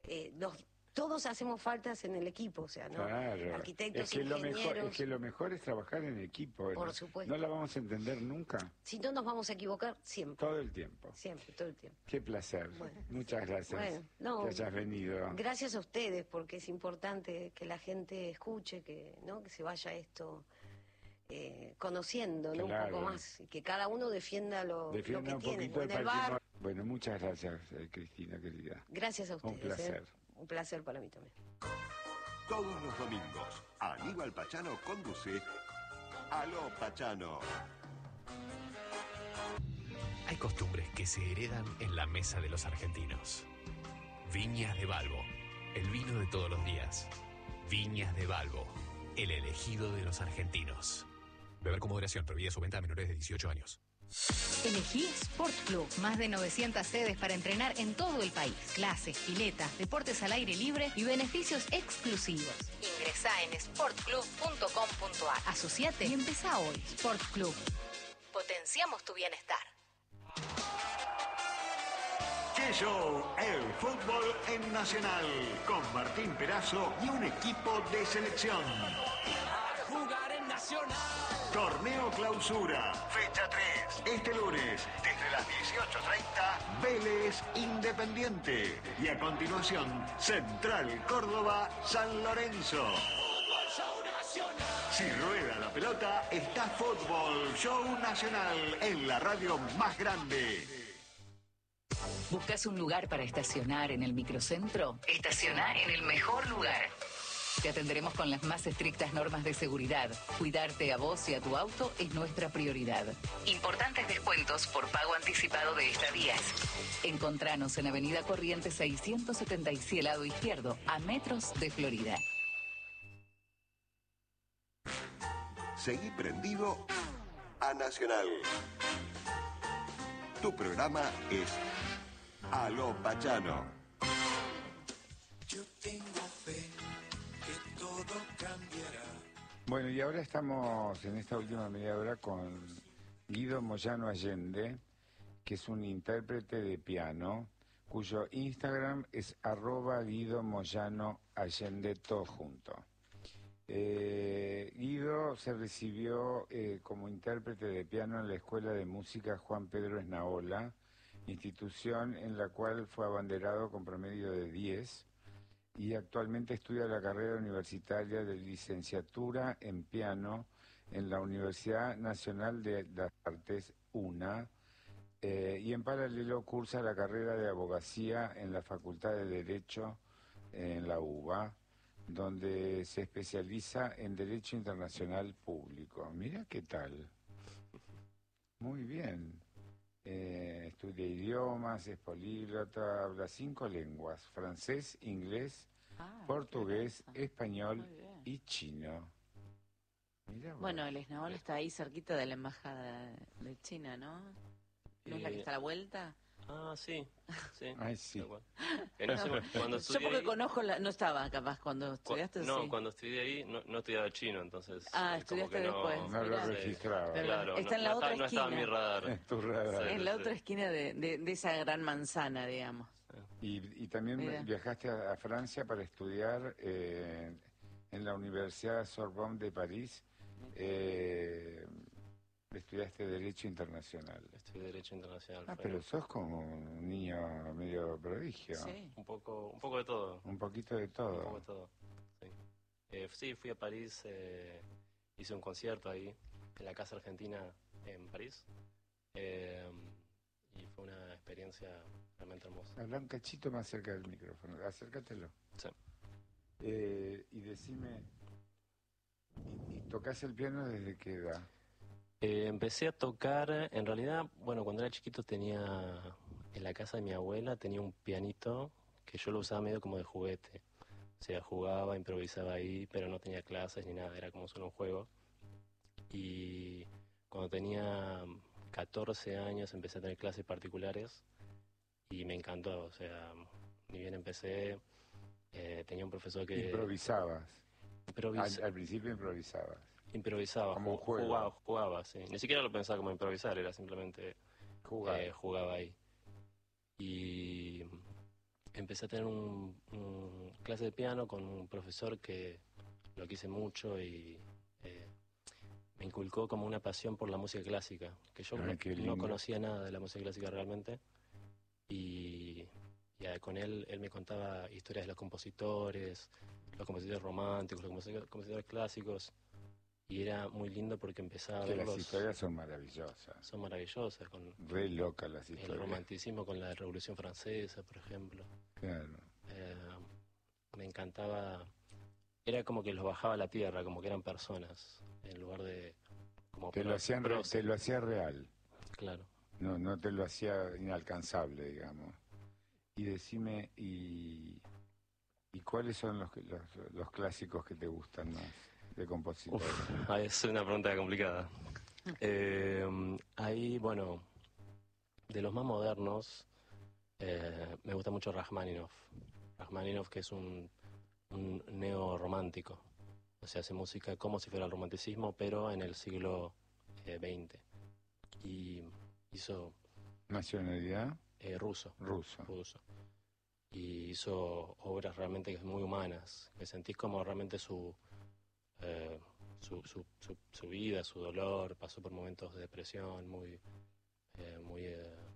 todos hacemos faltas en el equipo, o sea, ¿no? Claro. Arquitectos, es que lo mejor es trabajar en equipo. Por supuesto. No la vamos a entender nunca. Si no nos vamos a equivocar, siempre. Todo el tiempo. Siempre, todo el tiempo. Qué placer. Bueno. Muchas gracias que hayas venido. Gracias a ustedes, porque es importante que la gente escuche, que se vaya esto conociendo, ¿no? Claro. Un poco más, y que cada uno defienda lo que un tiene. poquito En el el bar. Bueno, muchas gracias, Cristina, querida. Gracias a ustedes. Un placer. Un placer para mí también. Todos los domingos, Aníbal Pachano conduce Aló Pachano. Hay costumbres que se heredan en la mesa de los argentinos. Viñas de Balbo, el vino de todos los días. Viñas de Balbo, el elegido de los argentinos. Beber con moderación, prohibida su venta a menores de 18 años. Elegí Sport Club. Más de 900 sedes para entrenar en todo el país. Clases, piletas, deportes al aire libre y beneficios exclusivos. Ingresá en sportclub.com.ar. Asociate y empezá hoy. Sport Club. Potenciamos tu bienestar. Show, el fútbol en Nacional, con Martín Perazo y un equipo de selección. A jugar en Nacional. Torneo Clausura, fecha 3, este lunes, desde las 18:30, Vélez Independiente. Y a continuación, Central Córdoba, San Lorenzo. Fútbol Show Nacional. Si rueda la pelota, está Fútbol Show Nacional en la radio más grande. ¿Buscas un lugar para estacionar en el microcentro? Estaciona en el mejor lugar. Te atenderemos con las más estrictas normas de seguridad. Cuidarte a vos y a tu auto es nuestra prioridad. Importantes descuentos por pago anticipado de estadías. Encontranos en Avenida Corrientes 677, lado izquierdo, a metros de Florida. Seguí prendido a Nacional. Tu programa es Aló Pachano. Yo tengo fe que todo cambiará. Bueno, y ahora estamos en esta última media hora con Guido Moyano Allende, que es un intérprete de piano, cuyo Instagram es @Guido Moyano Allende, todo junto. Guido se recibió como intérprete de piano en la Escuela de Música Juan Pedro Esnaola, institución en la cual fue abanderado con promedio de 10, y actualmente estudia la carrera universitaria de licenciatura en piano en la Universidad Nacional de las Artes, UNA, y en paralelo cursa la carrera de abogacía en la Facultad de Derecho en la UBA, donde se especializa en Derecho Internacional Público. Mira qué tal. Muy bien. Estudia idiomas, es políglota, habla 5 lenguas: francés, inglés, portugués, español y chino. Mirá vos. Bueno, el Esnaola está ahí cerquita de la embajada de China, ¿no? ¿No es la que está a la vuelta? Ah, sí, sí. Ay, sí. Cuando yo porque conozco, no estaba capaz cuando estudiaste. No, sí. Cuando estudié ahí no estudiaba chino, entonces... estudiaste después. No lo registraba. Claro, está en la otra esquina. No estaba en mi radar. Es tu radar. En la otra esquina de esa gran manzana, digamos. Y también viajaste a Francia para estudiar en la Universidad Sorbonne de París. Estudiaste Derecho Internacional. Estudié Derecho Internacional. Pero sos como un niño medio prodigio. Sí. Un poco de todo. Un poquito de todo. Un poco de todo, sí. Sí, fui a París, hice un concierto ahí, en la Casa Argentina en París. Y fue una experiencia realmente hermosa. Habla un cachito más cerca del micrófono, acércatelo. Sí. Y decime, ¿y tocás el piano desde qué edad? Empecé a tocar, en realidad, bueno, cuando era chiquito en la casa de mi abuela tenía un pianito que yo lo usaba medio como de juguete. O sea, jugaba, improvisaba ahí, pero no tenía clases ni nada, era como solo un juego. Y cuando tenía 14 años empecé a tener clases particulares y me encantó, o sea, ni bien empecé, tenía un profesor que... ¿Improvisabas? Al principio Improvisaba, como un juego. Jugaba, sí. Ni siquiera lo pensaba como improvisar, era simplemente jugaba ahí. Y empecé a tener un clase de piano con un profesor que lo quise mucho y me inculcó como una pasión por la música clásica, que yo no conocía nada de la música clásica realmente, y con él me contaba historias de los compositores románticos, los compositores clásicos, y era muy lindo porque empezaba a Que verlos. las historias son maravillosas. Son maravillosas, con re locas las historias. el romanticismo con la Revolución Francesa, por ejemplo. Claro. Me encantaba, era como que los bajaba a la tierra, como que eran personas, en lugar de como te lo hacía real. Claro. No te lo hacía inalcanzable, digamos. Y decime, ¿y cuáles son los clásicos que te gustan más de compositores? Es una pregunta complicada. Ahí, bueno, de los más modernos, me gusta mucho Rachmaninoff. Rachmaninoff, que es un neorromántico. O sea, hace música como si fuera el romanticismo, pero en el siglo XX. Y hizo... ¿Nacionalidad? Ruso. Ruso. Y hizo obras realmente muy humanas, que sentís como realmente su vida, su dolor, pasó por momentos de depresión muy